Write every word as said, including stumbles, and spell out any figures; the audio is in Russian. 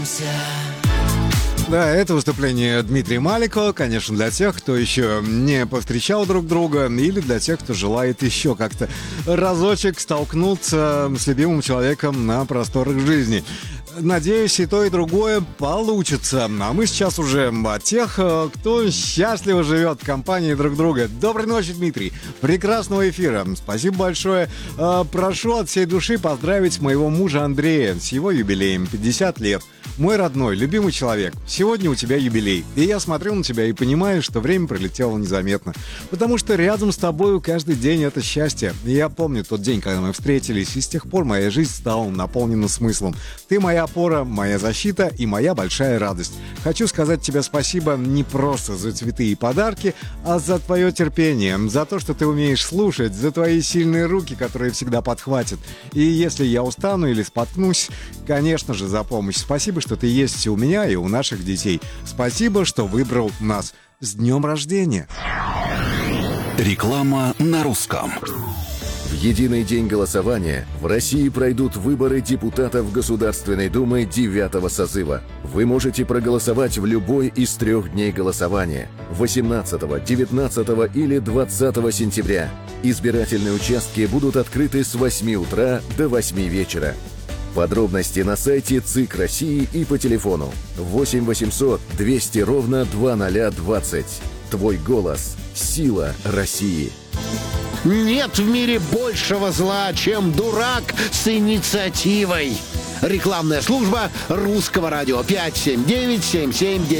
Да, это выступление Дмитрия Маликова, конечно, для тех, кто еще не повстречал друг друга, или для тех, кто желает еще как-то разочек столкнуться с любимым человеком на просторах жизни. Надеюсь, и то, и другое получится. А мы сейчас уже о тех, кто счастливо живет в компании друг друга. Доброй ночи, Дмитрий. Прекрасного эфира. Спасибо большое. Прошу от всей души поздравить моего мужа Андрея с его юбилеем. пятьдесят лет. Мой родной, любимый человек, сегодня у тебя юбилей. И я смотрю на тебя и понимаю, что время пролетело незаметно. Потому что рядом с тобой каждый день это счастье. И я помню тот день, когда мы встретились, и с тех пор моя жизнь стала наполнена смыслом. Ты моя опора, моя защита и моя большая радость. Хочу сказать тебе спасибо не просто за цветы и подарки, а за твое терпение, за то, что ты умеешь слушать, за твои сильные руки, которые всегда подхватят. И если я устану или споткнусь, конечно же, за помощь. Спасибо, что ты есть у меня и у наших детей. Спасибо, что выбрал нас. С днем рождения! Реклама на русском. В единый день голосования в России пройдут выборы депутатов Государственной Думы девятого созыва. Вы можете проголосовать в любой из трех дней голосования – восемнадцатого, девятнадцатого или двадцатого сентября. Избирательные участки будут открыты с восьми утра до восьми вечера. Подробности на сайте ЦИК России и по телефону восемь восемьсот двести ровно двадцать двадцать. Твой голос – сила России. Нет в мире большего зла, чем дурак с инициативой. Рекламная служба Русского радио пять семь девять семь семь девять.